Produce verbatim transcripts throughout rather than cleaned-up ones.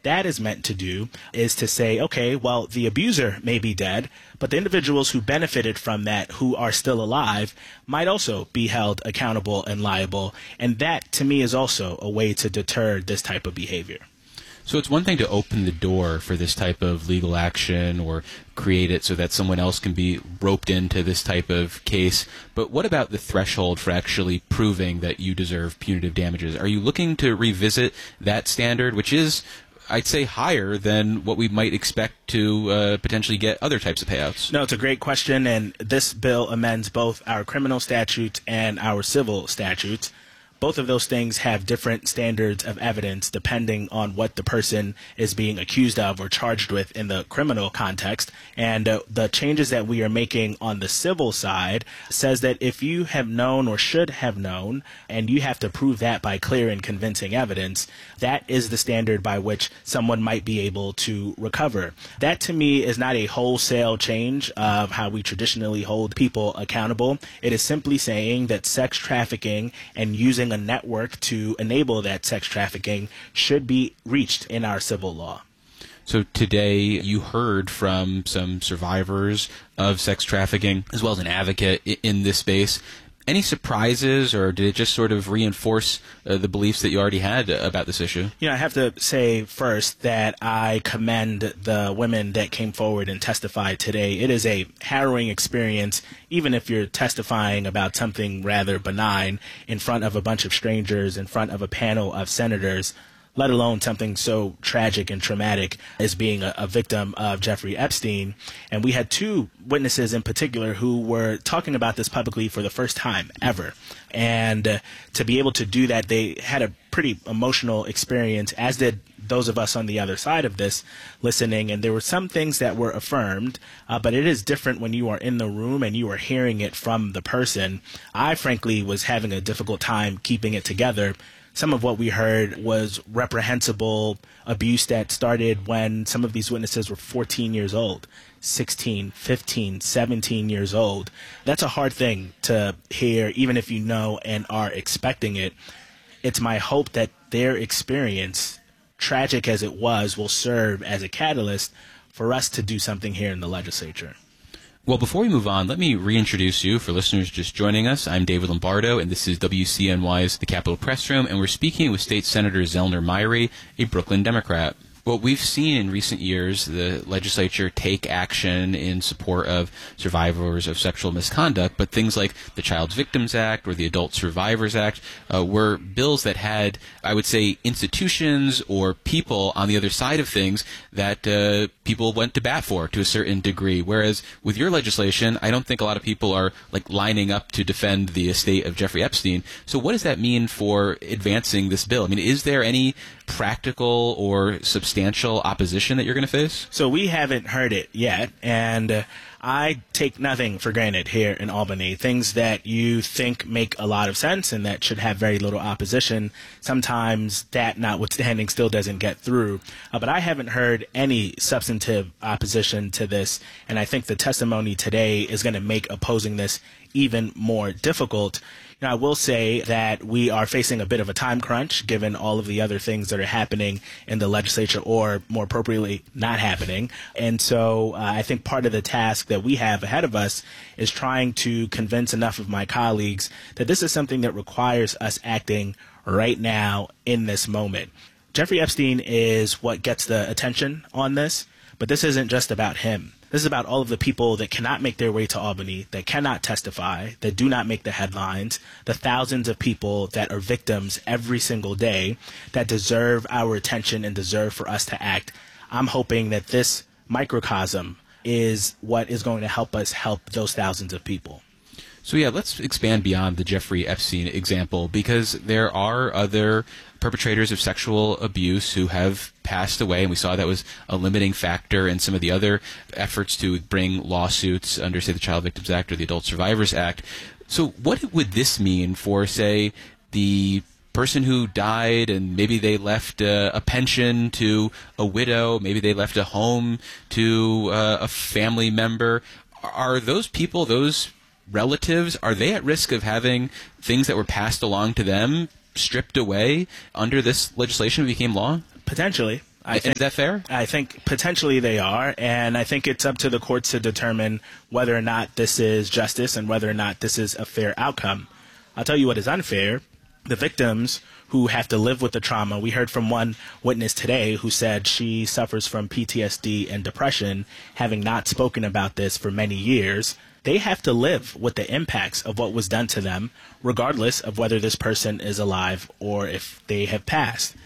that is meant to do is to say, okay, well, the abuser may be dead, but the individuals who benefited from that, who are still alive, might also be held accountable and liable. And that, to me, is also a way to deter this type of behavior. So it's one thing to open the door for this type of legal action or create it so that someone else can be roped into this type of case. But what about the threshold for actually proving that you deserve punitive damages? Are you looking to revisit that standard, which is, I'd say, higher than what we might expect to uh, potentially get other types of payouts? No, it's a great question, and this bill amends both our criminal statutes and our civil statutes. Both of those things have different standards of evidence depending on what the person is being accused of or charged with in the criminal context. And uh, the changes that we are making on the civil side says that if you have known or should have known, and you have to prove that by clear and convincing evidence, that is the standard by which someone might be able to recover. That, to me, is not a wholesale change of how we traditionally hold people accountable. It is simply saying that sex trafficking and using a network to enable that sex trafficking should be reached in our civil law. So today you heard from some survivors of sex trafficking as well as an advocate in this space. Any surprises, or did it just sort of reinforce uh, the beliefs that you already had about this issue? You know, I have to say first that I commend the women that came forward and testified today. It is a harrowing experience, even if you're testifying about something rather benign in front of a bunch of strangers, in front of a panel of senators, let alone something so tragic and traumatic as being a, a victim of Jeffrey Epstein. And we had two witnesses in particular who were talking about this publicly for the first time ever. And uh, to be able to do that, they had a pretty emotional experience, as did those of us on the other side of this listening. And there were some things that were affirmed, uh, but it is different when you are in the room and you are hearing it from the person. I, frankly, was having a difficult time keeping it together. Some of what we heard was reprehensible abuse that started when some of these witnesses were fourteen years old, sixteen, fifteen, seventeen years old. That's a hard thing to hear, even if you know and are expecting it. It's my hope that their experience, tragic as it was, will serve as a catalyst for us to do something here in the legislature. Well, before we move on, let me reintroduce you for listeners just joining us. I'm David Lombardo, and this is W C N Y's The Capitol Press Room, and we're speaking with State Senator Zellner Myrie, a Brooklyn Democrat. Well, we've seen in recent years the legislature take action in support of survivors of sexual misconduct, but things like the Child Victims Act or the Adult Survivors Act uh, were bills that had, I would say, institutions or people on the other side of things that uh, people went to bat for to a certain degree. Whereas with your legislation, I don't think a lot of people are like lining up to defend the estate of Jeffrey Epstein. So what does that mean for advancing this bill? I mean, is there any practical or substantial opposition that you're going to face? So we haven't heard it yet, and uh, I take nothing for granted here in Albany. Things that you think make a lot of sense and that should have very little opposition, sometimes that notwithstanding still doesn't get through. Uh, but I haven't heard any substantive opposition to this, and I think the testimony today is going to make opposing this even more difficult. Now, I will say that we are facing a bit of a time crunch given all of the other things that are happening in the legislature, or more appropriately, not happening. And so uh, I think part of the task that we have ahead of us is trying to convince enough of my colleagues that this is something that requires us acting right now in this moment. Jeffrey Epstein is what gets the attention on this, but this isn't just about him. This is about all of the people that cannot make their way to Albany, that cannot testify, that do not make the headlines, the thousands of people that are victims every single day that deserve our attention and deserve for us to act. I'm hoping that this microcosm is what is going to help us help those thousands of people. So yeah, let's expand beyond the Jeffrey Epstein example, because there are other perpetrators of sexual abuse who have passed away, and we saw that was a limiting factor in some of the other efforts to bring lawsuits under, say, the Child Victims Act or the Adult Survivors Act. So what would this mean for, say, the person who died and maybe they left uh, a pension to a widow, maybe they left a home to uh, a family member? Are those people, those relatives, are they at risk of having things that were passed along to them stripped away under this legislation that became law? Potentially. I think, is that fair? I think potentially they are, and I think it's up to the courts to determine whether or not this is justice and whether or not this is a fair outcome. I'll tell you what is unfair. The victims who have to live with the trauma. We heard from one witness today who said she suffers from P T S D and depression, having not spoken about this for many years. They have to live with the impacts of what was done to them, regardless of whether this person is alive or if they have passed.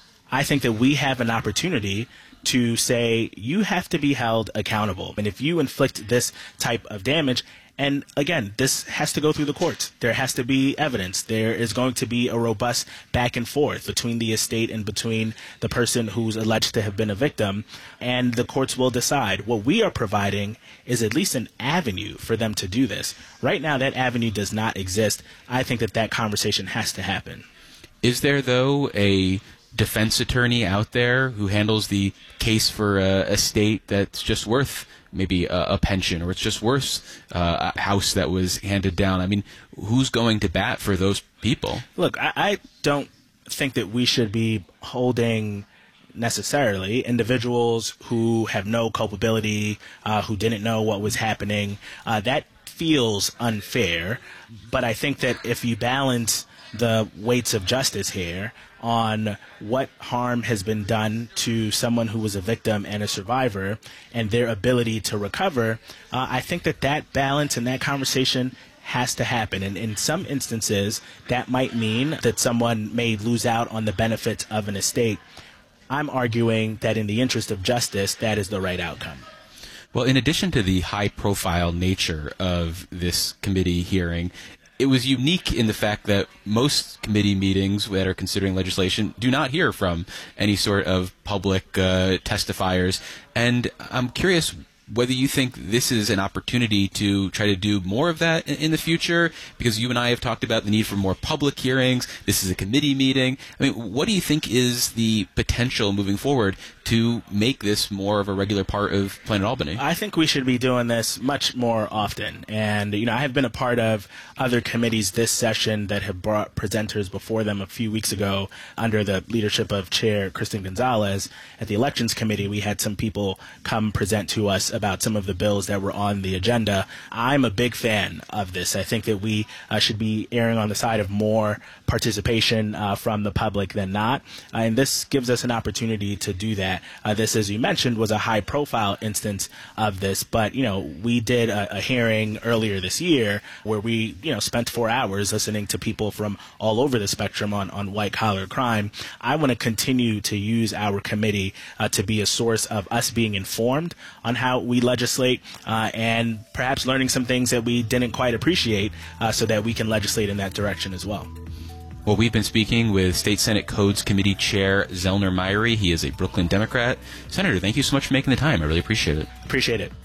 I think that we have an opportunity to say you have to be held accountable. And if you inflict this type of damage, and again, this has to go through the courts. There has to be evidence. There is going to be a robust back and forth between the estate and between the person who's alleged to have been a victim, and the courts will decide. What we are providing is at least an avenue for them to do this. Right now, that avenue does not exist. I think that that conversation has to happen. Is there, though, a defense attorney out there who handles the case for a estate that's just worth maybe a, a pension, or it's just worth uh, a house that was handed down? I mean, who's going to bat for those people? Look, I, I don't think that we should be holding necessarily individuals who have no culpability, uh, who didn't know what was happening. Uh, that feels unfair, but I think that if you balance the weights of justice here on what harm has been done to someone who was a victim and a survivor and their ability to recover, uh, I think that that balance and that conversation has to happen. And in some instances, that might mean that someone may lose out on the benefits of an estate. I'm arguing that in the interest of justice, that is the right outcome. Well, in addition to the high-profile nature of this committee hearing, it was unique in the fact that most committee meetings that are considering legislation do not hear from any sort of public uh, testifiers. And I'm curious whether you think this is an opportunity to try to do more of that in, in the future, because you and I have talked about the need for more public hearings. This is a committee meeting. I mean, what do you think is the potential moving forward to make this more of a regular part of Planet Albany? I think we should be doing this much more often. And, you know, I have been a part of other committees this session that have brought presenters before them a few weeks ago under the leadership of Chair Kristen Gonzalez. At the Elections Committee, we had some people come present to us about some of the bills that were on the agenda. I'm a big fan of this. I think that we uh, should be erring on the side of more participation uh, from the public than not. Uh, and this gives us an opportunity to do that. Uh, this, as you mentioned, was a high-profile instance of this, but, you know, we did a, a hearing earlier this year where we, you know, spent four hours listening to people from all over the spectrum on, on white-collar crime. I want to continue to use our committee uh, to be a source of us being informed on how we legislate uh, and perhaps learning some things that we didn't quite appreciate uh, so that we can legislate in that direction as well. Well, we've been speaking with State Senate Codes Committee Chair Zellner Myrie. He is a Brooklyn Democrat. Senator, thank you so much for making the time. I really appreciate it. Appreciate it.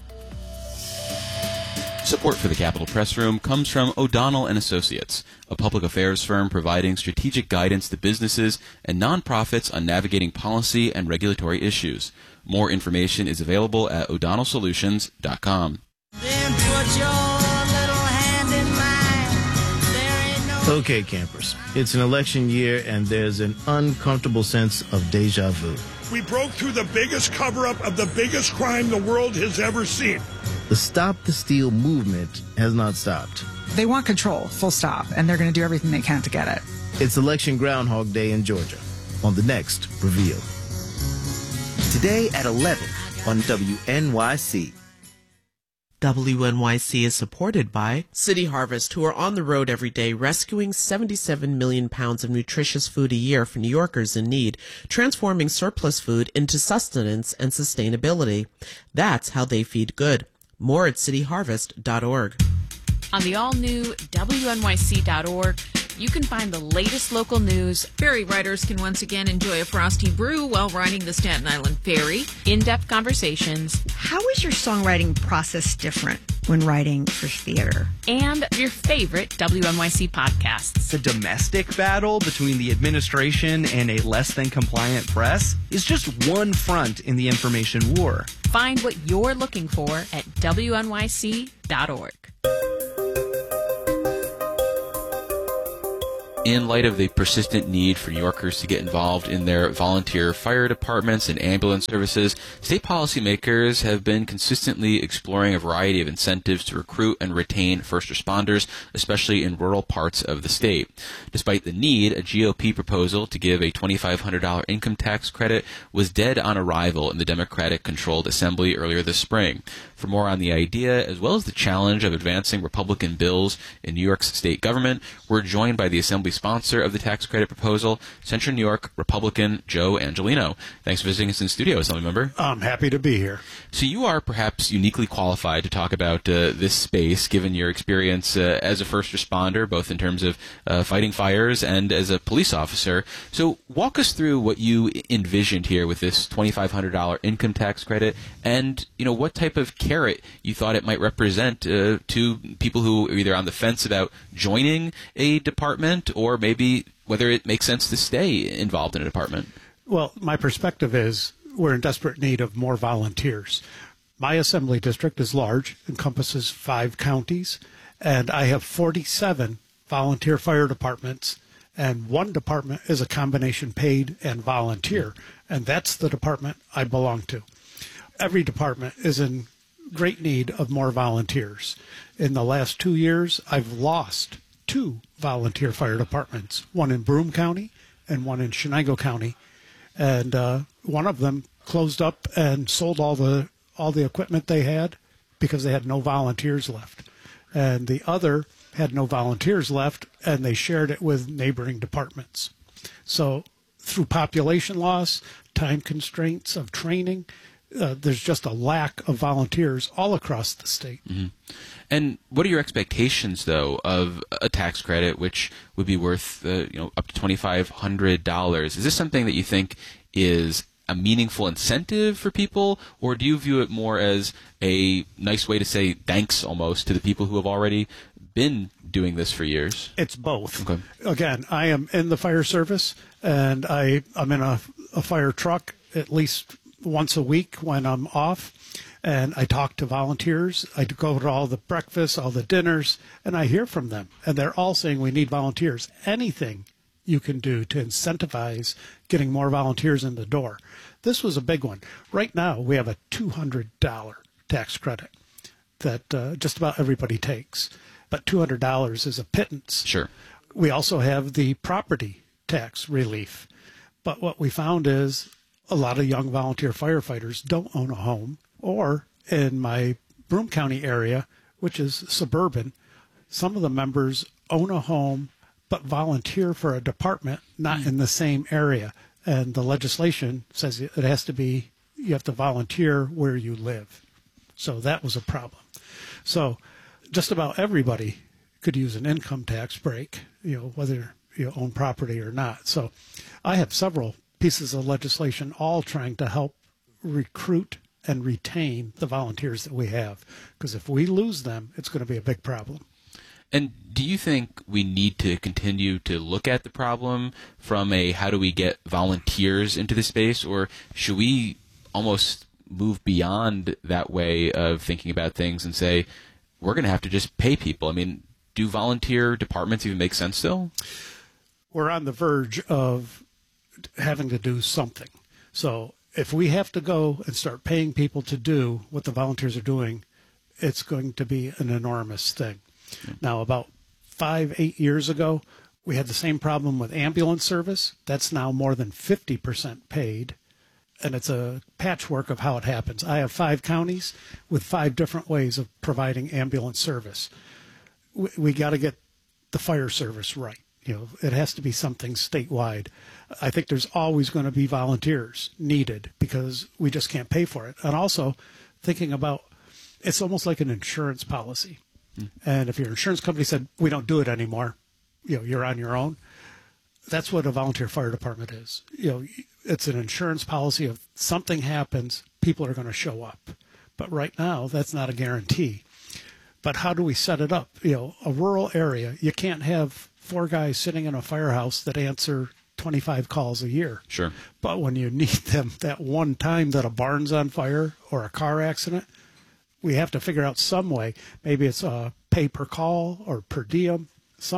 Support for the Capitol Press Room comes from O'Donnell and Associates, a public affairs firm providing strategic guidance to businesses and nonprofits on navigating policy and regulatory issues. More information is available at o'donnell solutions dot com. Then put your little hand in mine. There ain't no... Okay, campers. It's an election year, and there's an uncomfortable sense of deja vu. We broke through the biggest cover-up of the biggest crime the world has ever seen. The Stop the Steal movement has not stopped. They want control, full stop, and they're going to do everything they can to get it. It's Election Groundhog Day in Georgia on the next Reveal. Today at eleven on W N Y C. W N Y C is supported by City Harvest, who are on the road every day rescuing seventy-seven million pounds of nutritious food a year for New Yorkers in need, transforming surplus food into sustenance and sustainability. That's how they feed good. More at city harvest dot org. On the all-new W N Y C dot org, you can find the latest local news. Ferry riders can once again enjoy a frosty brew while riding the Staten Island Ferry. In-depth conversations. How is your songwriting process different when writing for theater? And your favorite W N Y C podcasts. The domestic battle between the administration and a less than compliant press is just one front in the information war. Find what you're looking for at W N Y C dot org. In light of the persistent need for New Yorkers to get involved in their volunteer fire departments and ambulance services, state policymakers have been consistently exploring a variety of incentives to recruit and retain first responders, especially in rural parts of the state. Despite the need, a G O P proposal to give a twenty-five hundred dollars income tax credit was dead on arrival in the Democratic-controlled Assembly earlier this spring. For more on the idea, as well as the challenge of advancing Republican bills in New York's state government, we're joined by the Assembly sponsor of the tax credit proposal, Central New York Republican Joe Angelino. Thanks for visiting us in studio, Assemblymember. I'm happy to be here. So you are perhaps uniquely qualified to talk about uh, this space, given your experience uh, as a first responder, both in terms of uh, fighting fires and as a police officer. So walk us through what you envisioned here with this twenty-five hundred dollars income tax credit, and you know what type of carrot you thought it might represent uh, to people who are either on the fence about joining a department or maybe whether it makes sense to stay involved in a department. Well, my perspective is we're in desperate need of more volunteers. My assembly district is large, encompasses five counties, and I have forty-seven volunteer fire departments, and one department is a combination paid and volunteer, and that's the department I belong to. Every department is in great need of more volunteers. In the last two years, I've lost two volunteer fire departments, one in Broome County and one in Chenango County, and uh, one of them closed up and sold all the all the equipment they had because they had no volunteers left, and the other had no volunteers left, and they shared it with neighboring departments. So through population loss, time constraints of training, uh, there's just a lack of volunteers all across the state. Mm-hmm. And what are your expectations, though, of a tax credit which would be worth uh, you know up to twenty-five hundred dollars? Is this something that you think is a meaningful incentive for people, or do you view it more as a nice way to say thanks almost to the people who have already been doing this for years? It's both. Okay. Again, I am in the fire service, and I, I'm in a, a fire truck at least once a week when I'm off, and I talk to volunteers. I go to all the breakfasts, all the dinners, and I hear from them, and they're all saying we need volunteers. Anything you can do to incentivize getting more volunteers in the door. This was a big one. Right now, we have a two hundred dollars tax credit that uh, just about everybody takes. But two hundred dollars is a pittance. Sure. We also have the property tax relief. But what we found is a lot of young volunteer firefighters don't own a home. Or in my Broome County area, which is suburban, some of the members own a home but volunteer for a department not mm. in the same area. And the legislation says it has to be, you have to volunteer where you live. So that was a problem. So just about everybody could use an income tax break, you know, whether you own property or not. So I have several pieces of legislation all trying to help recruit and retain the volunteers that we have. Because if we lose them, it's going to be a big problem. And do you think we need to continue to look at the problem from a how do we get volunteers into the space, or should we almost move beyond that way of thinking about things and say we're going to have to just pay people? I mean, do volunteer departments even make sense still? We're on the verge of having to do something. So if we have to go and start paying people to do what the volunteers are doing, it's going to be an enormous thing. Now, about five, eight years ago, we had the same problem with ambulance service. That's now more than fifty percent paid, and it's a patchwork of how it happens. I have five counties with five different ways of providing ambulance service. We, we got to get the fire service right. You know, it has to be something statewide. I think there's always going to be volunteers needed because we just can't pay for it. And also thinking about, it's almost like an insurance policy. And if your insurance company said, we don't do it anymore, you know, you're on your own. That's what a volunteer fire department is. You know, it's an insurance policy of something happens, people are going to show up. But right now, that's not a guarantee. But how do we set it up? You know, a rural area, you can't have four guys sitting in a firehouse that answer twenty-five calls a year. Sure. But when you need them that one time that a barn's on fire or a car accident, we have to figure out some way. Maybe it's a pay per call or per diem somehow.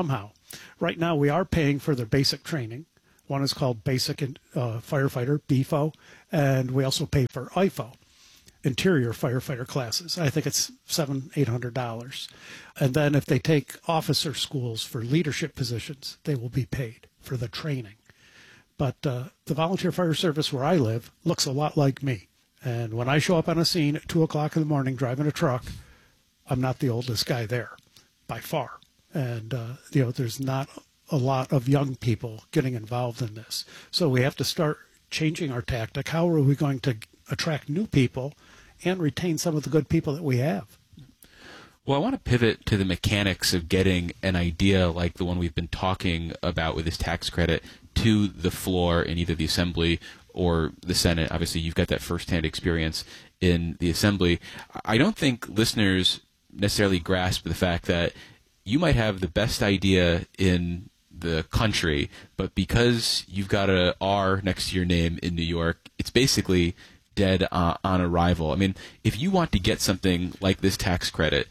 Right now, we are paying for their basic training. One is called Basic uh, Firefighter, B F O, and we also pay for I F O, Interior Firefighter classes. I think it's seven, eight hundred dollars. And then if they take officer schools for leadership positions, they will be paid for the training. But uh, the volunteer fire service where I live looks a lot like me. And when I show up on a scene at two o'clock in the morning driving a truck, I'm not the oldest guy there, by far. And, uh, you know, there's not a lot of young people getting involved in this. So we have to start changing our tactic. How are we going to attract new people and retain some of the good people that we have? Well, I want to pivot to the mechanics of getting an idea like the one we've been talking about with this tax credit to the floor in either the Assembly or the Senate. Obviously, you've got that firsthand experience in the Assembly. I don't think listeners necessarily grasp the fact that you might have the best idea in the country, but because you've got a R next to your name in New York, it's basically dead uh, on arrival. I mean, if you want to get something like this tax credit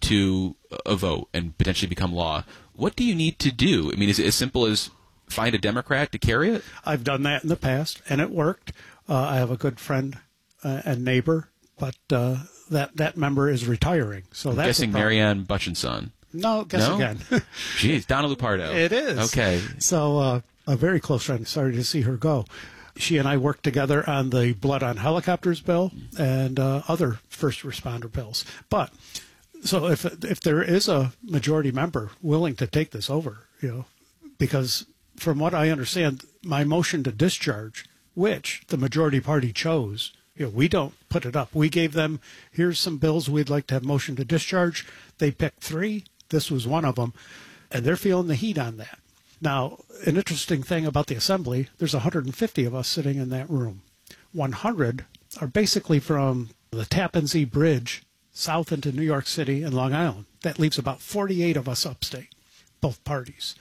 to a vote and potentially become law, what do you need to do? I mean, is it as simple as find a Democrat to carry it? I've done that in the past, and it worked. Uh, I have a good friend uh, and neighbor, but uh, that that member is retiring. So I'm that's guessing Marianne Butchinson. No, guess no? again. Jeez, Donna Lupardo. It is. Okay. So uh, a very close friend. Sorry to see her go. She and I worked together on the Blood on Helicopters bill and uh, other first responder bills. But so if if there is a majority member willing to take this over, you know, because from what I understand, my motion to discharge, which the majority party chose, you know, we don't put it up. We gave them, here's some bills we'd like to have motion to discharge. They picked three. This was one of them, and they're feeling the heat on that. Now, an interesting thing about the Assembly, there's one hundred fifty of us sitting in that room. one hundred are basically from the Tappan Zee Bridge south into New York City and Long Island. That leaves about forty-eight of us upstate, both parties.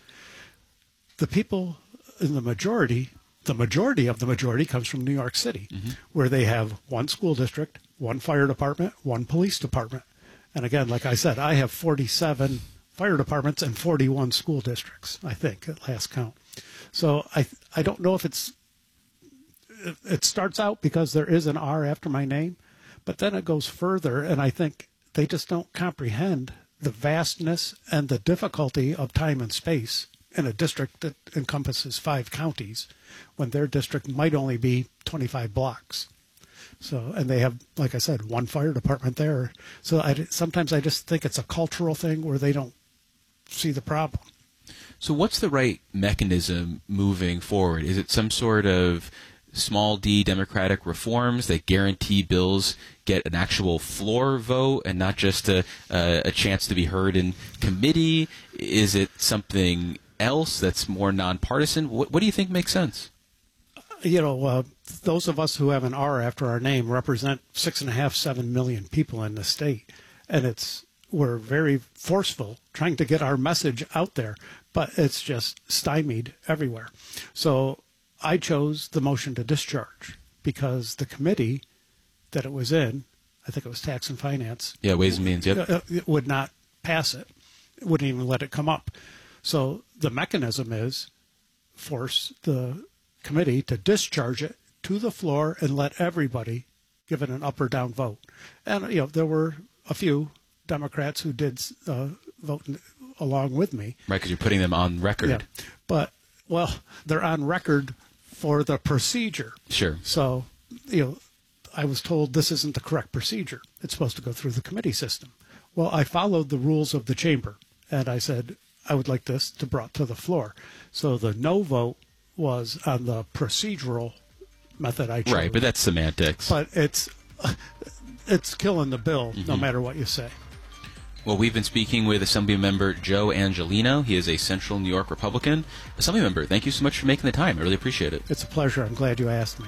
The people in the majority, the majority of the majority comes from New York City, mm-hmm. where they have one school district, one fire department, one police department. And again, like I said, I have forty-seven fire departments and forty-one school districts, I think, at last count. So I I don't know if it's, it starts out because there is an R after my name, but then it goes further, and I think they just don't comprehend the vastness and the difficulty of time and space in a district that encompasses five counties when their district might only be twenty-five blocks. So, and they have, like I said, one fire department there. So I, sometimes I just think it's a cultural thing where they don't see the problem. So what's the right mechanism moving forward? Is it some sort of small d democratic reforms that guarantee bills get an actual floor vote and not just a, a, a chance to be heard in committee? Is it something else that's more nonpartisan? What, what do you think makes sense? You know, uh, those of us who have an R after our name represent six and a half, seven million people in the state. And it's, we're very forceful trying to get our message out there, but it's just stymied everywhere. So I chose the motion to discharge because the committee that it was in, I think it was Tax and Finance. Yeah, Ways and Means, yep. Uh, it would not pass it. It wouldn't even let it come up. So the mechanism is force the committee to discharge it to the floor and let everybody give it an up or down vote. And, you know, there were a few Democrats who did uh, vote along with me. Right, because you're putting them on record. Yeah. But, well, they're on record for the procedure. Sure. So, you know, I was told this isn't the correct procedure. It's supposed to go through the committee system. Well, I followed the rules of the chamber, and I said I would like this to brought to the floor. So the no vote was on the procedural method I chose. Right, but that's semantics. But it's it's killing the bill, mm-hmm. no matter what you say. Well, we've been speaking with Assemblymember Joe Angelino. He is a Central New York Republican. Assemblymember, thank you so much for making the time. I really appreciate it. It's a pleasure. I'm glad you asked me.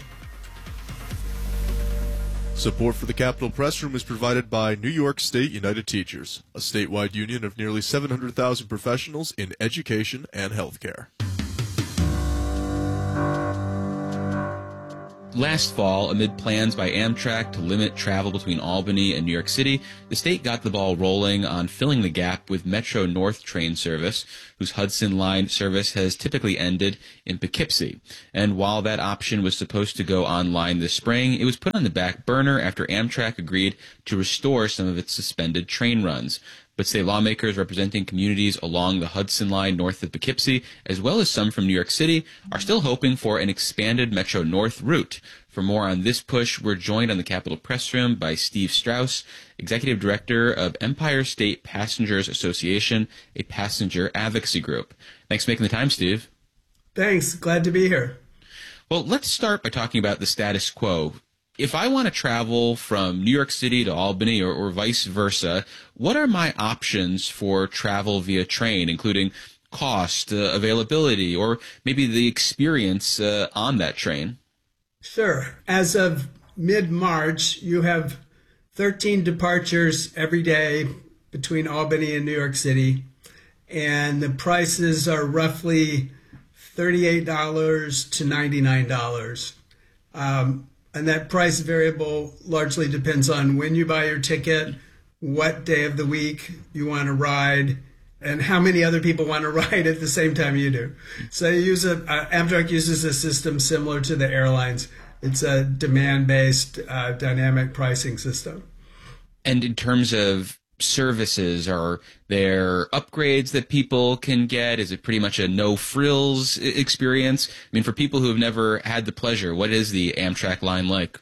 Support for the Capitol Press Room is provided by New York State United Teachers, a statewide union of nearly seven hundred thousand professionals in education and healthcare. Last fall, amid plans by Amtrak to limit travel between Albany and New York City, the state got the ball rolling on filling the gap with Metro North train service, whose Hudson Line service has typically ended in Poughkeepsie. And while that option was supposed to go online this spring, it was put on the back burner after Amtrak agreed to restore some of its suspended train runs. But state lawmakers representing communities along the Hudson Line north of Poughkeepsie, as well as some from New York City, are still hoping for an expanded Metro North route. For more on this push, we're joined on the Capitol Press Room by Steve Strauss, Executive Director of Empire State Passengers Association, a passenger advocacy group. Thanks for making the time, Steve. Thanks. Glad to be here. Well, let's start by talking about the status quo. If I want to travel from New York City to Albany or, or vice versa, what are my options for travel via train, including cost, uh, availability, or maybe the experience uh, on that train? Sure. As of mid-March, you have thirteen departures every day between Albany and New York City, and the prices are roughly thirty-eight dollars to ninety-nine dollars. Um, And that price variable largely depends on when you buy your ticket, what day of the week you want to ride, and how many other people want to ride at the same time you do. So you use a, uh, Amtrak uses a system similar to the airlines. It's a demand-based uh, dynamic pricing system. And in terms of services, are there upgrades that people can get? Is it pretty much a no-frills experience? I mean, for people who have never had the pleasure, what is the Amtrak line like?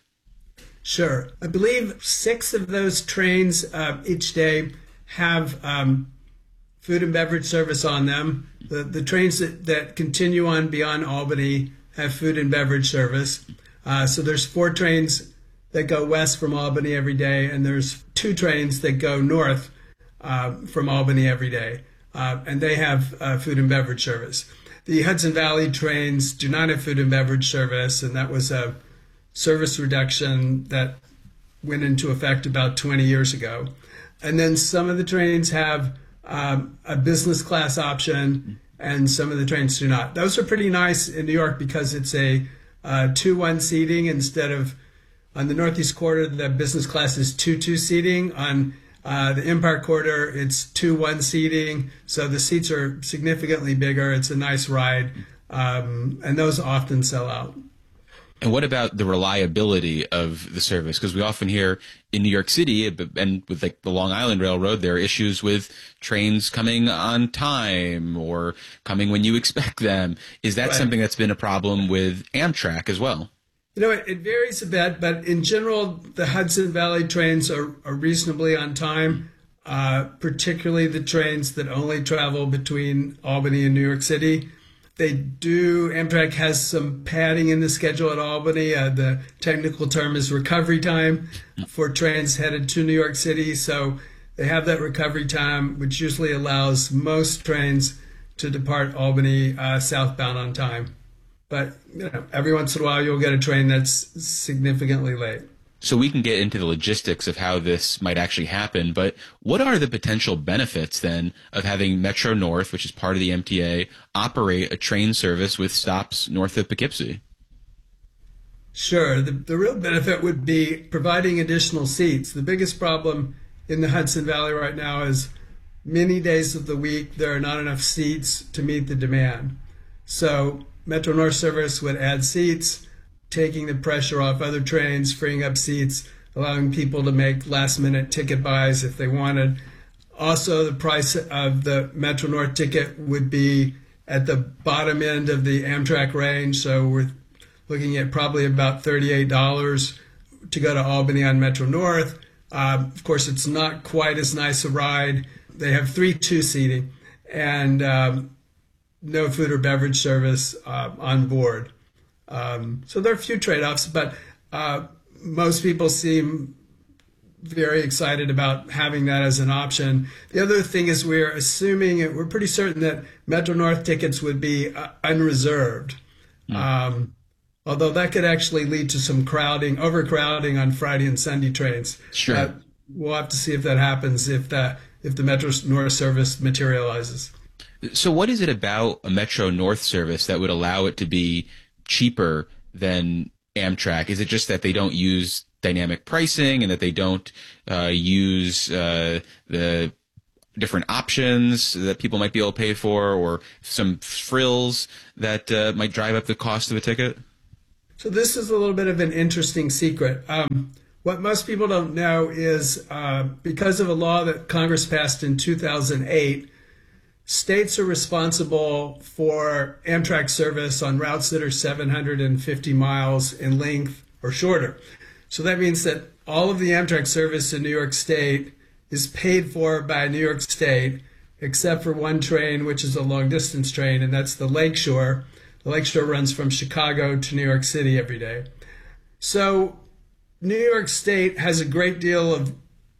Sure. I believe six of those trains uh, each day have um, food and beverage service on them. The, the trains that, that continue on beyond Albany have food and beverage service. Uh, so there's four trains that go west from Albany every day, and there's two trains that go north uh, from Albany every day, uh, and they have uh, food and beverage service. The Hudson Valley trains do not have food and beverage service, and that was a service reduction that went into effect about twenty years ago. And then some of the trains have um, a business class option, and some of the trains do not. Those are pretty nice in New York because it's a uh, two one seating instead of on the Northeast Corridor, the business class is two two seating. On uh, the Empire Corridor, it's two one seating. So the seats are significantly bigger. It's a nice ride. Um, and those often sell out. And what about the reliability of the service? Because we often hear in New York City and with like the Long Island Railroad, there are issues with trains coming on time or coming when you expect them. Is that Right. something that's been a problem with Amtrak as well? You know, it, it varies a bit, but in general, the Hudson Valley trains are, are reasonably on time, uh, particularly the trains that only travel between Albany and New York City. They do, Amtrak has some padding in the schedule at Albany. Uh, the technical term is recovery time for trains headed to New York City. So they have that recovery time, which usually allows most trains to depart Albany uh, southbound on time. But you know, every once in a while, you'll get a train that's significantly late. So we can get into the logistics of how this might actually happen, but what are the potential benefits then of having Metro North, which is part of the M T A, operate a train service with stops north of Poughkeepsie? Sure. The, the real benefit would be providing additional seats. The biggest problem in the Hudson Valley right now is many days of the week there are not enough seats to meet the demand. So Metro North service would add seats, taking the pressure off other trains, freeing up seats, allowing people to make last-minute ticket buys if they wanted. Also, the price of the Metro North ticket would be at the bottom end of the Amtrak range, so we're looking at probably about thirty-eight dollars to go to Albany on Metro North. Um, of course, it's not quite as nice a ride. They have three two-seating and um, no food or beverage service uh, on board. Um, so there are a few trade-offs, but uh, most people seem very excited about having that as an option. The other thing is we're assuming, we're pretty certain that Metro North tickets would be uh, unreserved. Mm. Um, although that could actually lead to some crowding, overcrowding on Friday and Sunday trains. Sure. Uh, we'll have to see if that happens, if the, if the Metro North service materializes. So what is it about a Metro North service that would allow it to be cheaper than Amtrak? Is it just that they don't use dynamic pricing and that they don't uh, use uh, the different options that people might be able to pay for, or some frills that uh, might drive up the cost of a ticket? So this is a little bit of an interesting secret. Um, what most people don't know is uh, because of a law that Congress passed in two thousand eight, states are responsible for Amtrak service on routes that are seven hundred fifty miles in length or shorter. So that means that all of the Amtrak service in New York State is paid for by New York State, except for one train, which is a long-distance train, and that's the Lakeshore. The Lakeshore runs from Chicago to New York City every day. So New York State has a great deal of,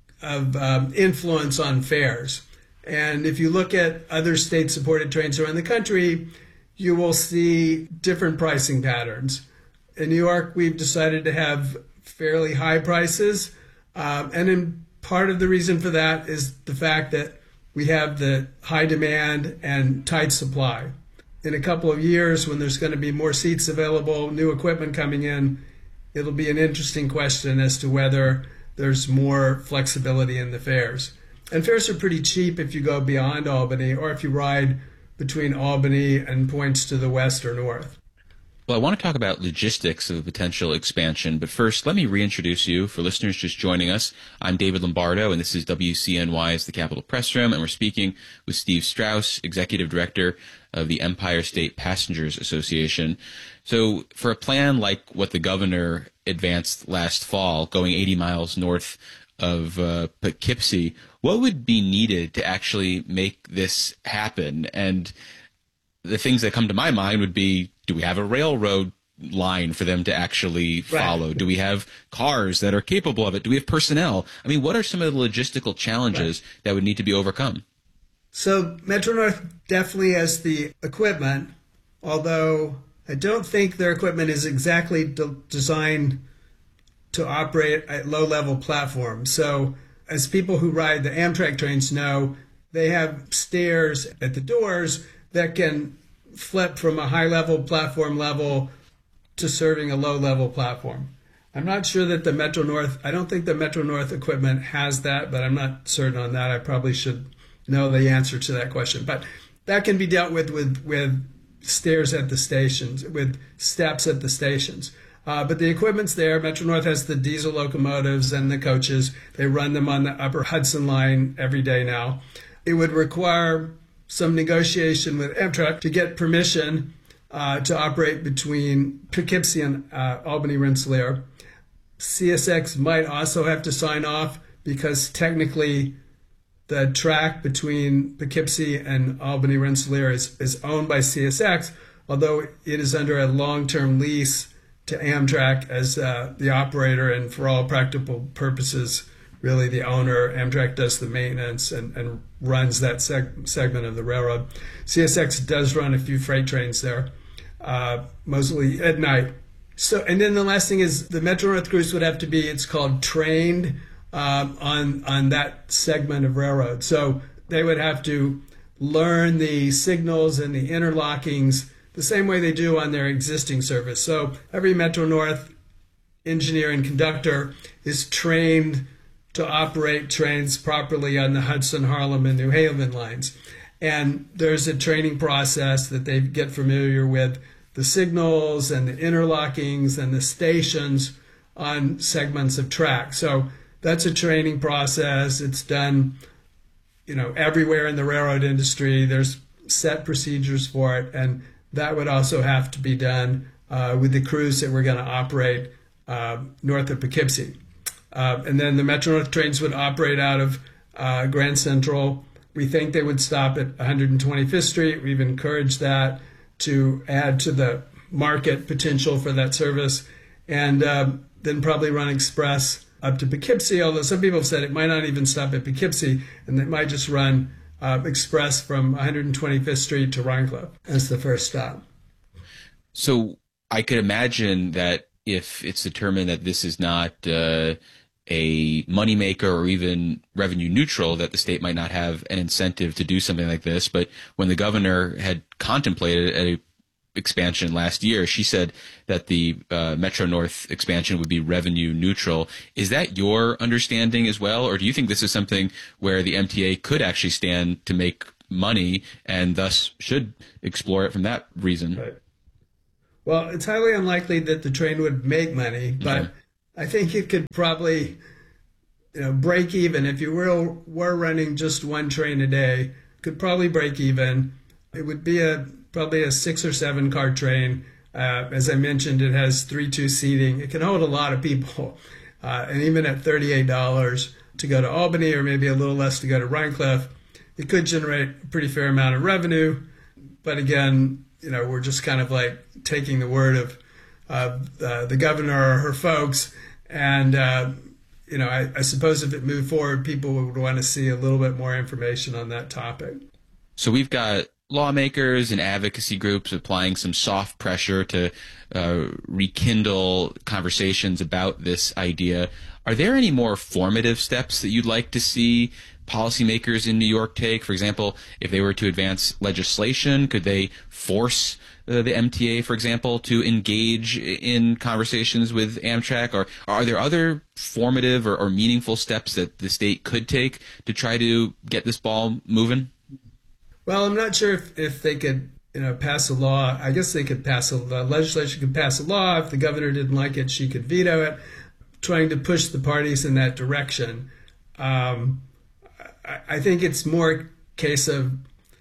of um, influence on fares. And if you look at other state-supported trains around the country, you will see different pricing patterns. In New York, we've decided to have fairly high prices. Um, and in part of the reason for that is the fact that we have the high demand and tight supply. In a couple of years, when there's going to be more seats available, new equipment coming in, it'll be an interesting question as to whether there's more flexibility in the fares. And fares are pretty cheap if you go beyond Albany or if you ride between Albany and points to the west or north. Well, I want to talk about logistics of a potential expansion, but first, let me reintroduce you for listeners just joining us. I'm David Lombardo, and this is W C N Y's The Capitol Press Room, and we're speaking with Steve Strauss, Executive Director of the Empire State Passengers Association. So for a plan like what the governor advanced last fall, going eighty miles north of uh, Poughkeepsie, what would be needed to actually make this happen? And the things that come to my mind would be, do we have a railroad line for them to actually follow? Right. Do we have cars that are capable of it? Do we have personnel? I mean, what are some of the logistical challenges right. that would need to be overcome? So Metro-North definitely has the equipment, although I don't think their equipment is exactly de- designed to operate at low-level platforms. So as people who ride the Amtrak trains know, they have stairs at the doors that can flip from a high-level platform level to serving a low-level platform. I'm not sure that the Metro-North, I don't think the Metro-North equipment has that, but I'm not certain on that. I probably should know the answer to that question. But that can be dealt with with, with stairs at the stations, with steps at the stations. Uh, but the equipment's there. Metro-North has the diesel locomotives and the coaches. They run them on the Upper Hudson line every day now. It would require some negotiation with Amtrak to get permission uh, to operate between Poughkeepsie and uh, Albany Rensselaer. C S X might also have to sign off because technically the track between Poughkeepsie and Albany Rensselaer is, is owned by C S X, although it is under a long-term lease to Amtrak as uh, the operator and for all practical purposes, really the owner. Amtrak does the maintenance and, and runs that seg- segment of the railroad. C S X does run a few freight trains there, uh, mostly at night. So, and then the last thing is the Metro-North crews would have to be, it's called trained um, on on that segment of railroad. So they would have to learn the signals and the interlockings the same way they do on their existing service. So every Metro-North engineer and conductor is trained to operate trains properly on the Hudson, Harlem, and New Haven lines. And there's a training process that they get familiar with the signals and the interlockings and the stations on segments of track. So that's a training process. It's done, you know, everywhere in the railroad industry. There's set procedures for it, and that would also have to be done uh, with the crews that we're going to operate uh, north of Poughkeepsie. Uh, and then the Metro-North trains would operate out of uh, Grand Central. We think they would stop at one hundred twenty-fifth Street. We've encouraged that to add to the market potential for that service. And um, then probably run express up to Poughkeepsie, although some people have said it might not even stop at Poughkeepsie, and it might just run uh, express from one hundred twenty-fifth Street to Rhinecliff as the first stop. So I could imagine that if it's determined that this is not uh, a moneymaker or even revenue neutral, that the state might not have an incentive to do something like this. But when the governor had contemplated a expansion last year. She said that the uh, Metro North expansion would be revenue neutral. Is that your understanding as well, or do you think this is something where the M T A could actually stand to make money and thus should explore it from that reason? Right. Well, it's highly unlikely that the train would make money, but okay. I think it could probably, you know, break even. If you were, were running just one train a day, could probably break even. It would be a probably a six or seven car train. Uh, as I mentioned, it has three two seating. It can hold a lot of people. Uh, and even at thirty-eight dollars to go to Albany, or maybe a little less to go to Rhine Cliff, it could generate a pretty fair amount of revenue. But again, you know, we're just kind of like taking the word of uh, uh, the governor or her folks. And, uh, you know, I, I suppose if it moved forward, people would want to see a little bit more information on that topic. So we've got lawmakers and advocacy groups applying some soft pressure to uh, rekindle conversations about this idea. Are there any more formative steps that you'd like to see policymakers in New York take? For example, if they were to advance legislation, could they force uh, the M T A, for example, to engage in conversations with Amtrak? Or are there other formative or, or meaningful steps that the state could take to try to get this ball moving? Well, I'm not sure if, if they could, you know, pass a law. I guess they could pass a the legislature could pass a law. If the governor didn't like it, she could veto it, trying to push the parties in that direction. Um, I, I think it's more a case of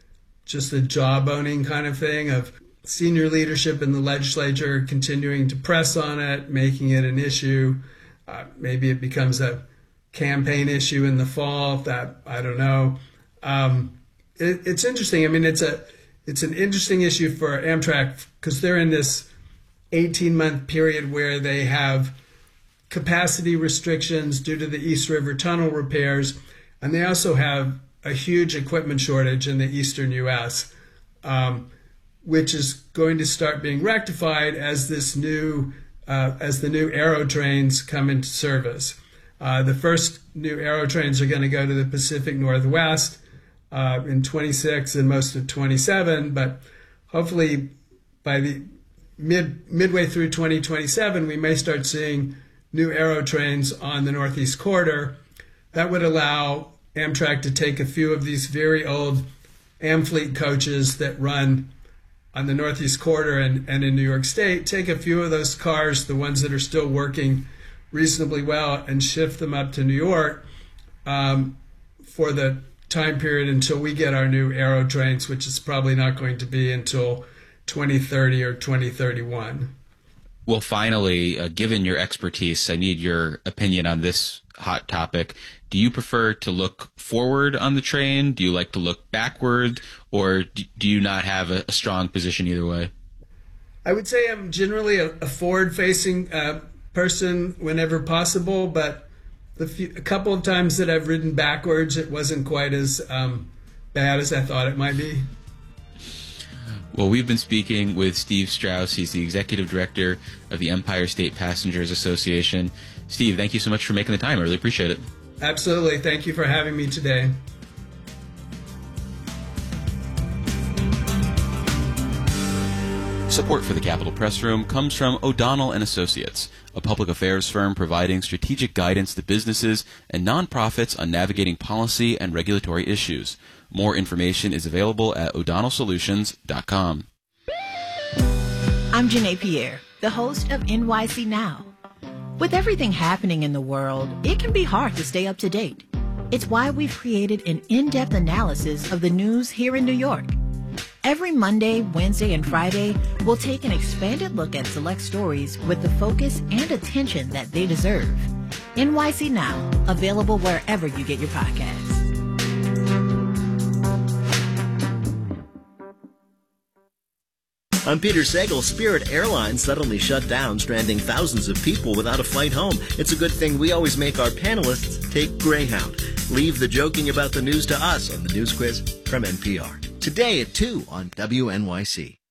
just a jawboning kind of thing, of senior leadership in the legislature continuing to press on it, making it an issue. Uh, maybe it becomes a campaign issue in the fall. That I don't know. Um, it, it's interesting. I mean, it's a it's an interesting issue for Amtrak because they're in this eighteen month period where they have capacity restrictions due to the East River Tunnel repairs, and they also have a huge equipment shortage in the eastern U S, um, which is going to start being rectified as this new uh, as the new Aero trains come into service. Uh, the first new Aero trains are going to go to the Pacific Northwest uh, in twenty-six and most of twenty-seven, but hopefully by the mid midway through twenty twenty-seven, we may start seeing new Aero trains on the Northeast Corridor. That would allow Amtrak to take a few of these very old Amfleet coaches that run on the Northeast Corridor and, and in New York State, take a few of those cars, the ones that are still working reasonably well, and shift them up to New York um, for the time period until we get our new Aero trains, which is probably not going to be until twenty thirty or twenty thirty-one. Well, finally, uh, given your expertise, I need your opinion on this hot topic. Do you prefer to look forward on the train? Do you like to look backward? Or do you not have a, a strong position either way? I would say I'm generally a, a forward-facing uh, person whenever possible, but the few, a couple of times that I've ridden backwards, it wasn't quite as um, bad as I thought it might be. Well, we've been speaking with Steve Strauss. He's the executive director of the Empire State Passengers Association. Steve, thank you so much for making the time. I really appreciate it. Absolutely. Thank you for having me today. Support for the Capitol Press Room comes from O'Donnell and Associates, a public affairs firm providing strategic guidance to businesses and nonprofits on navigating policy and regulatory issues. More information is available at o'donnell solutions dot com. I'm Janae Pierre, the host of N Y C Now. With everything happening in the world, it can be hard to stay up to date. It's why we've created an in-depth analysis of the news here in New York. Every Monday, Wednesday, and Friday, we'll take an expanded look at select stories with the focus and attention that they deserve. N Y C Now, available wherever you get your podcasts. I'm Peter Sagal. Spirit Airlines suddenly shut down, stranding thousands of people without a flight home. It's a good thing we always make our panelists take Greyhound. Leave the joking about the news to us on the News Quiz from N P R. Today at two on W N Y C.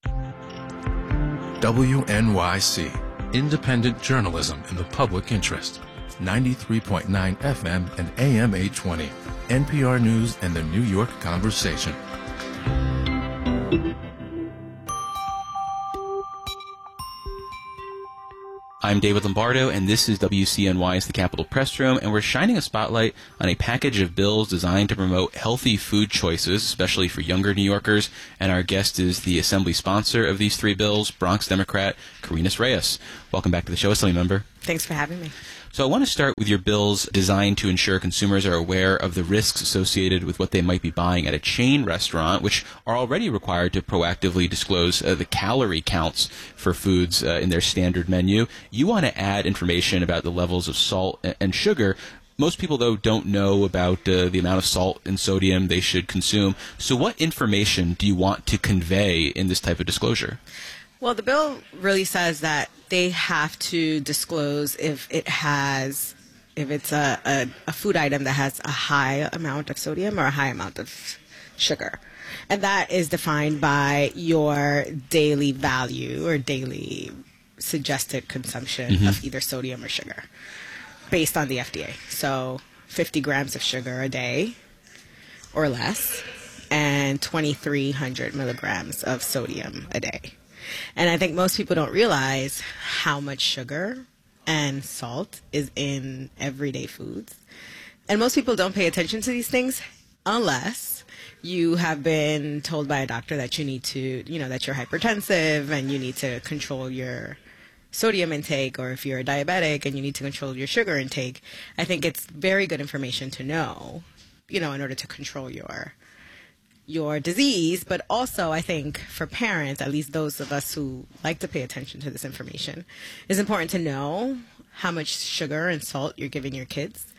W N Y C, independent journalism in the public interest. ninety-three point nine F M and A M eight twenty. N P R News and the New York Conversation. I'm David Lombardo, and this is W C N Y's The Capitol Press Room, and we're shining a spotlight on a package of bills designed to promote healthy food choices, especially for younger New Yorkers. And our guest is the Assembly sponsor of these three bills, Bronx Democrat Carinas Reyes. Welcome back to the show, Assembly Member. Thanks for having me. So I want to start with your bills designed to ensure consumers are aware of the risks associated with what they might be buying at a chain restaurant, which are already required to proactively disclose uh, the calorie counts for foods uh, in their standard menu. You want to add information about the levels of salt and sugar. Most people, though, don't know about uh, the amount of salt and sodium they should consume. So what information do you want to convey in this type of disclosure? Well, the bill really says that they have to disclose if it has, if it's a, a, a food item that has a high amount of sodium or a high amount of sugar. And that is defined by your daily value or daily suggested consumption Mm-hmm. of either sodium or sugar based on the F D A. So fifty grams of sugar a day or less and twenty-three hundred milligrams of sodium a day. And I think most people don't realize how much sugar and salt is in everyday foods. And most people don't pay attention to these things unless you have been told by a doctor that you need to, you know, that you're hypertensive and you need to control your sodium intake, or if you're a diabetic and you need to control your sugar intake. I think it's very good information to know, you know, in order to control your your disease. But also, I think for parents, at least those of us who like to pay attention to this information, it's important to know how much sugar and salt you're giving your kids,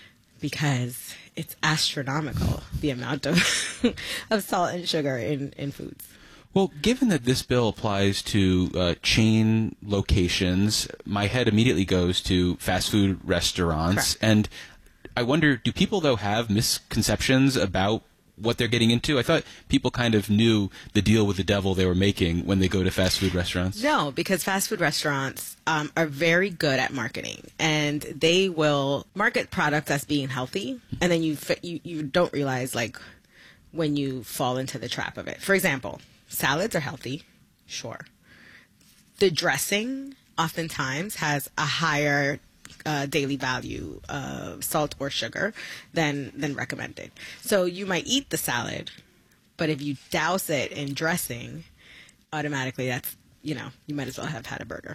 because it's astronomical, the amount of of salt and sugar in, in foods. Well, given that this bill applies to uh, chain locations, my head immediately goes to fast food restaurants. Correct. And I wonder, do people, though, have misconceptions about what they're getting into? I thought people kind of knew the deal with the devil they were making when they go to fast food restaurants. No, because fast food restaurants um, are very good at marketing, and they will market products as being healthy, and then you, you you don't realize, like, when you fall into the trap of it. For example, salads are healthy, sure. The dressing oftentimes has a higher Uh, daily value of salt or sugar than than recommended. So you might eat the salad, but if you douse it in dressing, automatically that's, you know, you might as well have had a burger.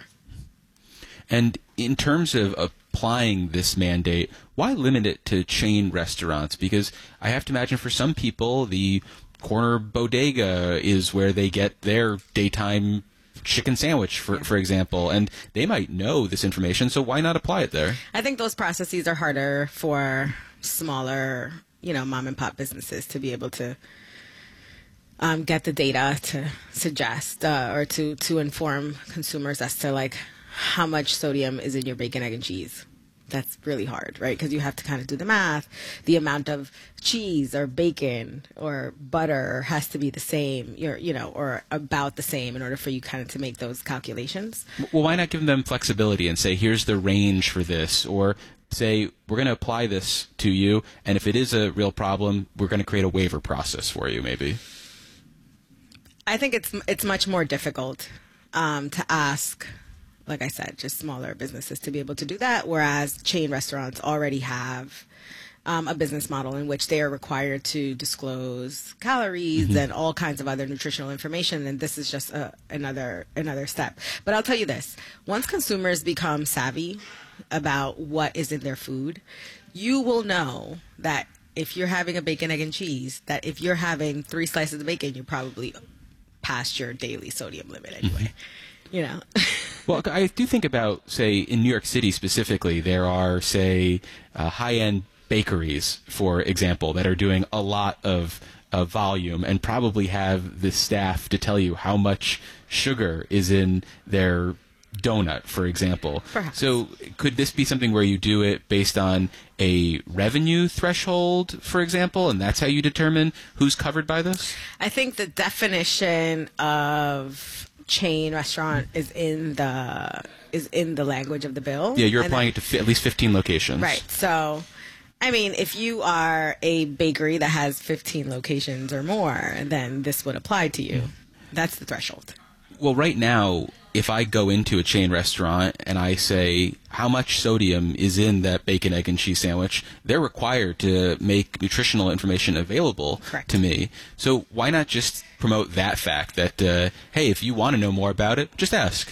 And in terms of applying this mandate, why limit it to chain restaurants? Because I have to imagine for some people, the corner bodega is where they get their daytime chicken sandwich, for for example, and they might know this information, so why not apply it there? I think those processes are harder for smaller, you know, mom and pop businesses to be able to um, get the data to suggest uh, or to, to inform consumers as to, like, how much sodium is in your bacon, egg, and cheese. That's really hard, right? Because you have to kind of do the math. The amount of cheese or bacon or butter has to be the same, you're, you know, or about the same in order for you kind of to make those calculations. Well, why not give them flexibility and say, here's the range for this, or say, we're going to apply this to you, and if it is a real problem, we're going to create a waiver process for you, maybe? I think it's it's much more difficult um, to ask, like I said, just smaller businesses to be able to do that, whereas chain restaurants already have um, a business model in which they are required to disclose calories mm-hmm. and all kinds of other nutritional information, and this is just a, another another step. But I'll tell you this, once consumers become savvy about what is in their food, you will know that if you're having a bacon, egg, and cheese, that if you're having three slices of bacon, you're probably past your daily sodium limit anyway. You know. Well, I do think about, say, in New York City specifically, there are, say, uh, high-end bakeries, for example, that are doing a lot of uh, volume and probably have the staff to tell you how much sugar is in their donut, for example. Perhaps. So could this be something where you do it based on a revenue threshold, for example, and that's how you determine who's covered by this? I think the definition of chain restaurant is in the is in the language of the bill. Yeah, you're and applying then, it to fi- at least fifteen locations. Right. So, I mean, if you are a bakery that has fifteen locations or more, then this would apply to you. That's the threshold. Well, right now, if I go into a chain restaurant and I say, how much sodium is in that bacon, egg, and cheese sandwich, they're required to make nutritional information available Correct. to me. So why not just promote that fact that, uh, hey, if you want to know more about it, just ask.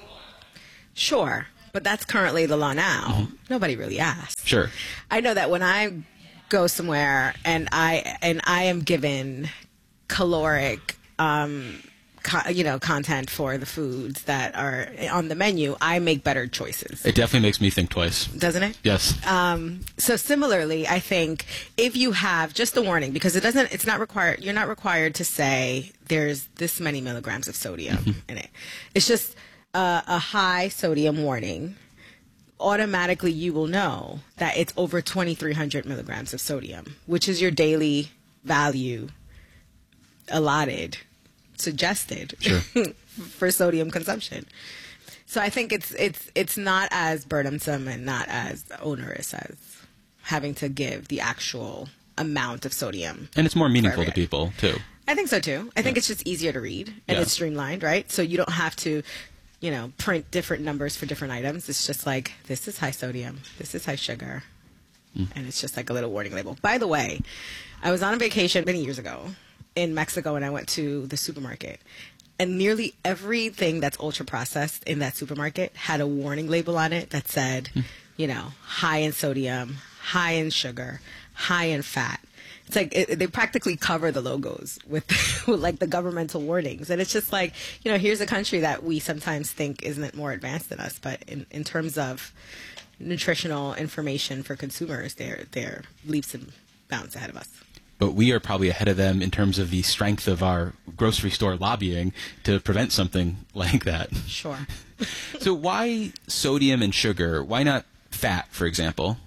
Sure, but that's currently the law now. Mm-hmm. Nobody really asks. Sure. I know that when I go somewhere and I and I am given caloric, um, co- you know, content for the foods that are on the menu, I make better choices. It definitely makes me think twice. Doesn't it? Yes. Um, so similarly, I think if you have just a warning, because it doesn't, it's not required, you're not required to say there's this many milligrams of sodium Mm-hmm. in it. It's just a, a high sodium warning. Automatically you will know that it's over twenty-three hundred milligrams of sodium, which is your daily value allotted, suggested Sure. for sodium consumption. So I think it's it's it's not as burdensome and not as onerous as having to give the actual amount of sodium. And it's more meaningful for to people, too. I think so too. I think it's just easier to read and Yeah. it's streamlined, right? So you don't have to, you know, print different numbers for different items. It's just like, this is high sodium, this is high sugar, Mm. and it's just like a little warning label. By the way, I was on a vacation many years ago in Mexico and I went to the supermarket. And nearly everything that's ultra processed in that supermarket had a warning label on it that said, you know, high in sodium, high in sugar, high in fat. It's like it, they practically cover the logos with, with like the governmental warnings. And it's just like, you know, here's a country that we sometimes think isn't more advanced than us. But in, in terms of nutritional information for consumers, they're, they're leaps and bounds ahead of us. But we are probably ahead of them in terms of the strength of our grocery store lobbying to prevent something like that. Sure. So why sodium and sugar? Why not fat, for example?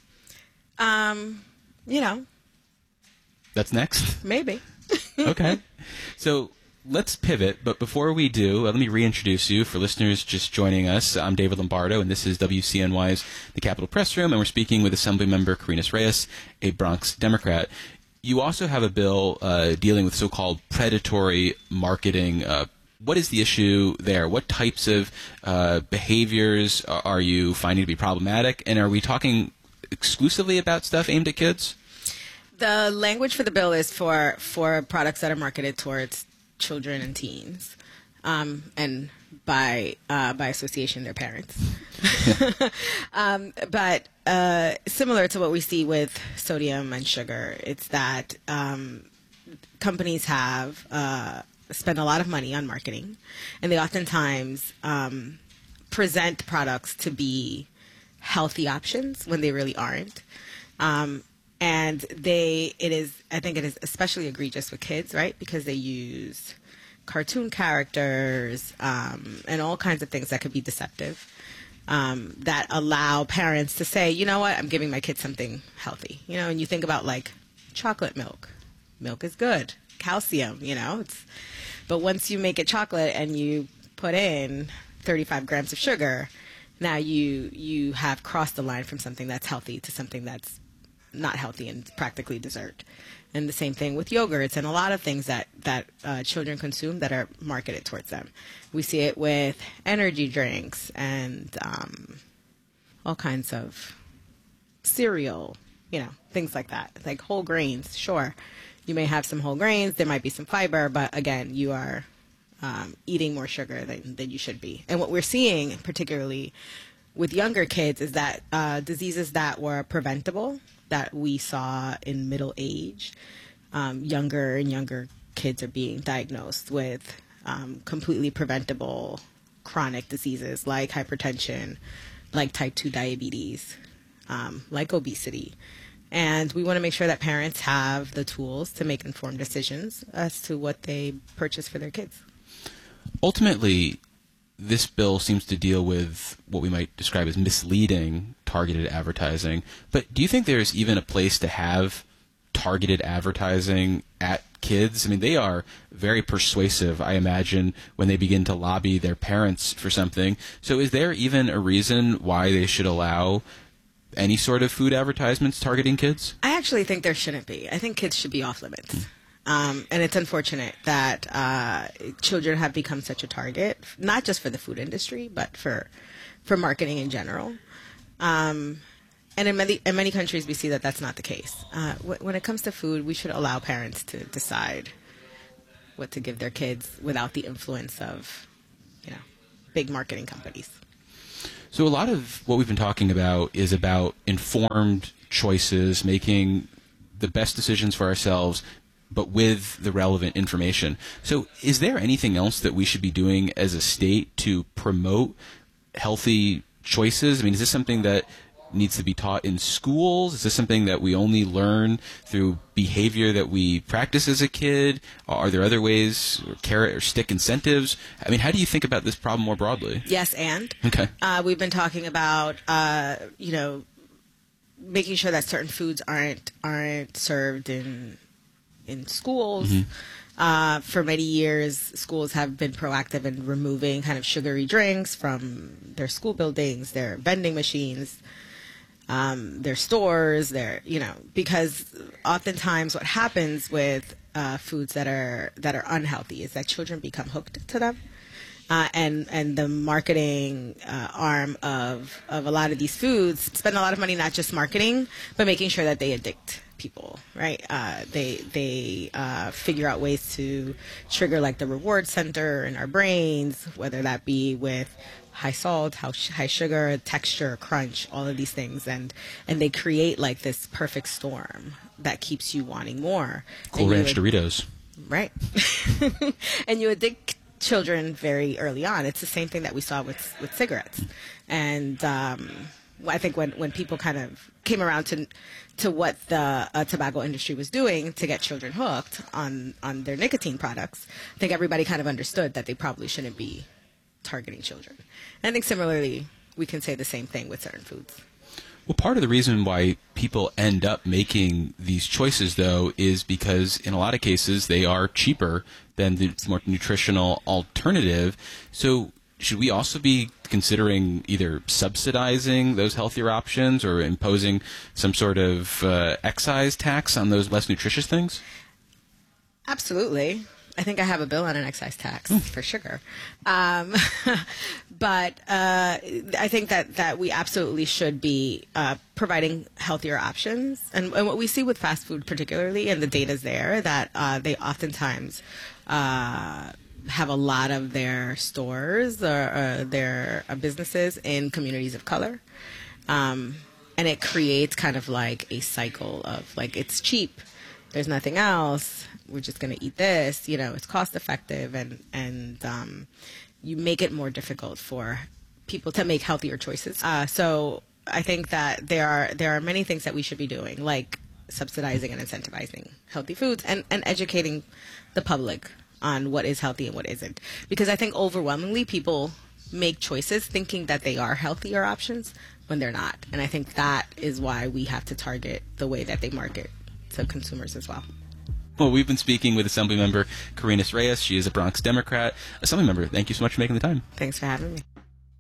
Um, you know, That's next? maybe. Okay. So let's pivot, but before we do, uh, let me reintroduce you. For listeners just joining us, I'm David Lombardo, and this is W C N Y's The Capitol Press Room, and we're speaking with Assemblymember Carinas Reyes, a Bronx Democrat. You also have a bill uh, dealing with so-called predatory marketing. Uh, what is the issue there? What types of uh, behaviors are, are you finding to be problematic? And are we talking exclusively about stuff aimed at kids? The language for the bill is for, for products that are marketed towards children and teens, um, and by uh, by association, their parents. um, but uh, similar to what we see with sodium and sugar, it's that um, companies have uh, spent a lot of money on marketing, and they oftentimes um, present products to be healthy options when they really aren't. Um, and they, it is, I think it is especially egregious with kids, right? Because they use cartoon characters um, and all kinds of things that could be deceptive. Um, that allow parents to say, you know what, I'm giving my kid something healthy. You know, and you think about like chocolate milk. Milk is good. Calcium, you know. It's, but once you make it chocolate and you put in thirty-five grams of sugar, now you you have crossed the line from something that's healthy to something that's not healthy and practically dessert. And the same thing with yogurts and a lot of things that, that uh, children consume that are marketed towards them. We see it with energy drinks and um, all kinds of cereal, you know, things like that. Like whole grains, sure. You may have some whole grains, there might be some fiber, but again, you are um, eating more sugar than, than you should be. And what we're seeing, particularly with younger kids, is that uh, diseases that were preventable, that we saw in middle age, um, younger and younger kids are being diagnosed with um, completely preventable chronic diseases like hypertension, like type two diabetes, um, like obesity. And we want to make sure that parents have the tools to make informed decisions as to what they purchase for their kids. Ultimately, this bill seems to deal with what we might describe as misleading targeted advertising. But do you think there's even a place to have targeted advertising at kids? I mean, they are very persuasive, I imagine, when they begin to lobby their parents for something. So is there even a reason why they should allow any sort of food advertisements targeting kids? I actually think there shouldn't be. I think kids should be off limits. Um, and it's unfortunate that uh, children have become such a target, not just for the food industry, but for for marketing in general. Um, and in many in many countries, we see that that's not the case. Uh, w- when it comes to food, we should allow parents to decide what to give their kids without the influence of, you know, big marketing companies. So a lot of what we've been talking about is about informed choices, making the best decisions for ourselves, but with the relevant information. So is there anything else that we should be doing as a state to promote healthy choices? I mean, is this something that needs to be taught in schools? Is this something that we only learn through behavior that we practice as a kid? Are there other ways, or carrot or stick incentives? I mean, how do you think about this problem more broadly? Yes, and Okay. uh, we've been talking about, uh, you know, making sure that certain foods aren't aren't served in in schools. Mm-hmm. Uh, for many years, schools have been proactive in removing kind of sugary drinks from their school buildings, their vending machines, um, their stores, their, you know, because oftentimes what happens with uh, foods that are that are unhealthy is that children become hooked to them. Uh, and and the marketing uh, arm of of a lot of these foods spend a lot of money not just marketing, but making sure that they addict people, right? Uh, they they uh, figure out ways to trigger like the reward center in our brains, whether that be with high salt, high sugar, texture, crunch, all of these things, and and they create like this perfect storm that keeps you wanting more. Cool Ranch ad- Doritos, right? And you addict children very early on. It's the same thing that we saw with with cigarettes, and um, I think when when people kind of came around to to what the uh, tobacco industry was doing to get children hooked on on their nicotine products, I think everybody kind of understood that they probably shouldn't be targeting children. And I think similarly, we can say the same thing with certain foods. Well, part of the reason why people end up making these choices, though, is because in a lot of cases they are cheaper than the more nutritional alternative. So should we also be considering either subsidizing those healthier options or imposing some sort of uh, excise tax on those less nutritious things? Absolutely. I think I have a bill on an excise tax for sugar. Um, but uh, I think that, that we absolutely should be uh, providing healthier options. And, and what we see with fast food particularly, and the data's there, that uh, they oftentimes uh, have a lot of their stores or uh, their uh, businesses in communities of color. Um, and it creates kind of like a cycle of like, it's cheap, there's nothing else, we're just going to eat this, you know, it's cost effective, and, and um, you make it more difficult for people to make healthier choices. Uh, so I think that there are there are many things that we should be doing, like subsidizing and incentivizing healthy foods and, and educating the public on what is healthy and what isn't. Because I think overwhelmingly people make choices thinking that they are healthier options when they're not. And I think that is why we have to target the way that they market to consumers as well. Well, we've been speaking with Assemblymember Carinas Reyes. She is a Bronx Democrat. Assemblymember, thank you so much for making the time. Thanks for having me.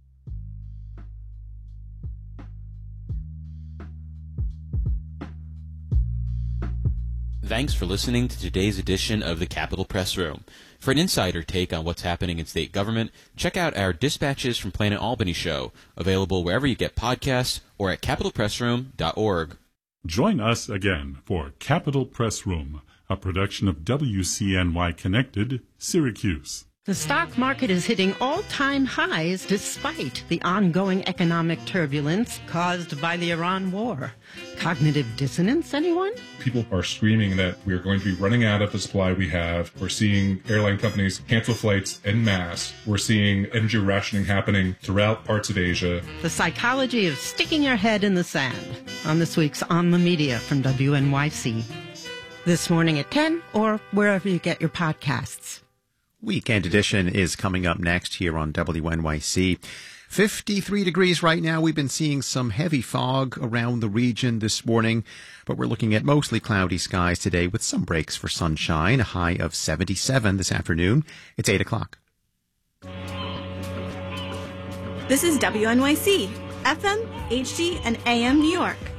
Thanks for listening to today's edition of the Capitol Press Room. For an insider take on what's happening in state government, check out our Dispatches from Planet Albany show, available wherever you get podcasts or at capitol press room dot org. Join us again for Capitol Press Room, a production of W C N Y Connected, Syracuse. The stock market is hitting all-time highs despite the ongoing economic turbulence caused by the Iran war. Cognitive dissonance, anyone? People are screaming that we are going to be running out of the supply we have. We're seeing airline companies cancel flights en masse. We're seeing energy rationing happening throughout parts of Asia. The psychology of sticking your head in the sand on this week's On the Media from W N Y C. This morning at ten or wherever you get your podcasts. Weekend Edition is coming up next here on W N Y C. fifty-three degrees right now. We've been seeing some heavy fog around the region this morning, but we're looking at mostly cloudy skies today with some breaks for sunshine, a high of seventy-seven this afternoon. It's eight o'clock. This is W N Y C, F M, H D, and A M New York.